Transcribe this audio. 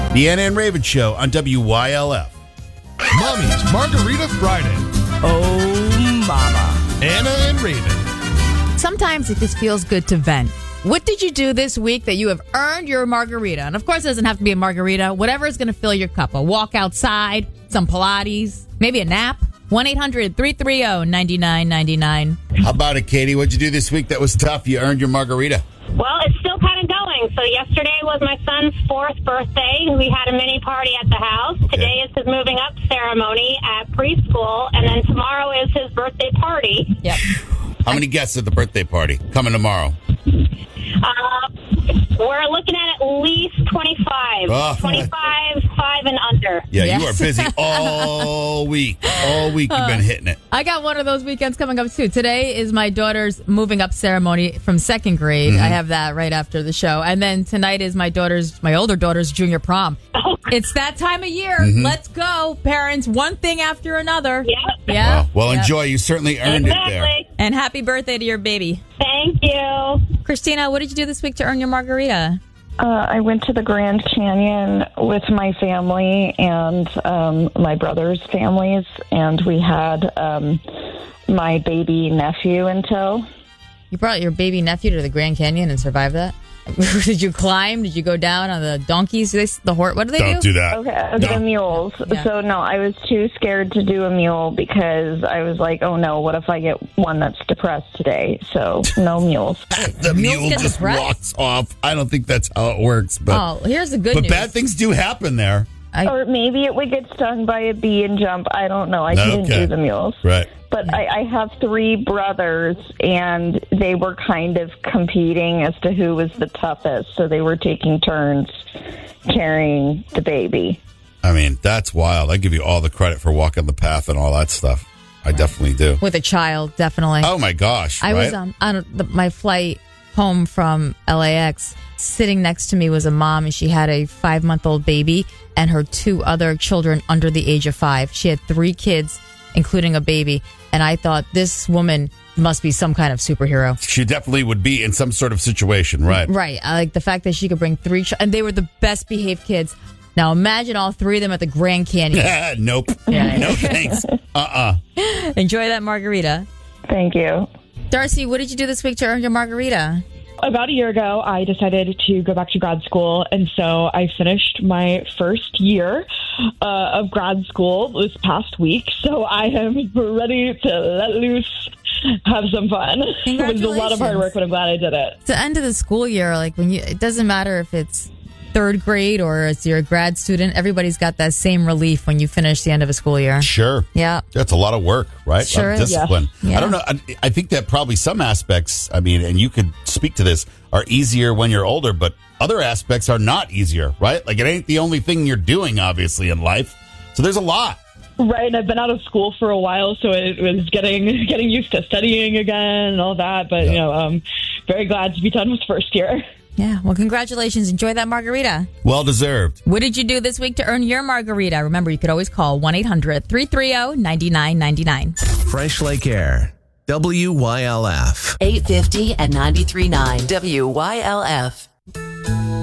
The Anna and Raven Show on WYLF. Mommy's Margarita Friday. Oh, mama. Anna and Raven. Sometimes it just feels good to vent. What did you do this week that you have earned your margarita? And of course, it doesn't have to be a margarita. Whatever is going to fill your cup. A walk outside, some Pilates, maybe a nap. 1-800-330-9999. How about it, Katie? What'd you do this week that was tough? You earned your margarita. Well, it's still kind of going. So yesterday was my son's 4th birthday. We had a mini party at the house. Okay. Today is his moving up ceremony at preschool. And then tomorrow is his birthday party. Yep. How many guests at the birthday party coming tomorrow? We're looking at least 25. Oh. 25, 5 and under. Yeah, Yes. you are busy all week. All week you've been hitting it. I got one of those weekends coming up, too. Today is my daughter's moving up ceremony from 2nd grade. I have that right after the show. And then tonight is my older daughter's junior prom. It's that time of year. Let's go, parents. One thing after another. Yep. Yeah. Well, Yep. enjoy. You certainly earned it there. Exactly. And happy birthday to your baby. Thank you. Christina, what did you do this week to earn your margarita? I went to the Grand Canyon with my family and my brother's families, and we had my baby nephew in tow. You brought your baby nephew to the Grand Canyon and survived that? Did you climb? Did you go down on the donkeys? The horse? What do they Don't do that. Okay, No. the mules. Yeah. So, no, I was too scared to do a mule because I was like, oh, no, what if I get one that's depressed today? So, no mules. The Mules mule get just depressed? walks off. I don't think that's how it works. But Oh, here's the good but news. bad things do happen there. Or maybe it would get stung by a bee and jump. I don't know. I couldn't Okay. do the mules. Right. But I have 3 brothers, and they were kind of competing as to who was the toughest. So they were taking turns carrying the baby. I mean, that's wild. I give you all the credit for walking the path and all that stuff. I definitely do. With a child, definitely. Oh, my gosh. I right? was on my flight home from LAX. Sitting next to me was a mom, and she had a 5-month-old baby and her 2 other children under the age of 5. She had 3 kids, including a baby. And I thought, this woman must be some kind of superhero. She definitely would be in some sort of situation, right? Right. I like the fact that she could bring 3 and they were the best behaved kids. Now imagine all 3 of them at the Grand Canyon. Nope. Yeah. No thanks. Enjoy that margarita. Thank you. Darcy, what did you do this week to earn your margarita? About a year ago, I decided to go back to grad school, and so I finished my first year of grad school this past week. So I am ready to let loose, have some fun. It was a lot of hard work, but I'm glad I did it. It's the end of the school year, like it doesn't matter if it's 3rd grade or it's you're a grad student, everybody's got that same relief when you finish the end of a school year. Sure. Yeah. That's a lot of work, right? Sure A lot of is. discipline. Yeah. I don't know. I think that probably some aspects, I mean, and you could speak to this, are easier when you're older, but other aspects are not easier, right? Like it ain't the only thing you're doing, obviously, in life. So there's a lot. Right, and I've been out of school for a while, so it was getting used to studying again and all that. But, I'm very glad to be done with first year. Yeah. Well, congratulations. Enjoy that margarita. Well deserved. What did you do this week to earn your margarita? Remember, you could always call 1-800-330-9999. Fresh Lake Air. WYLF. 850 and 93.9 WYLF.